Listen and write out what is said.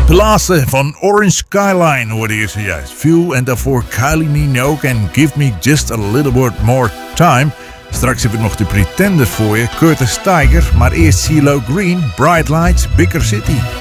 De laatste van Orange Skyline hoorde je zojuist. View en daarvoor Kylie Minogue en Give Me Just a Little Bit More Time. Straks heb ik nog de Pretenders voor je, Curtis Tiger. Maar eerst CeeLo Green, Bright Lights, Bigger City.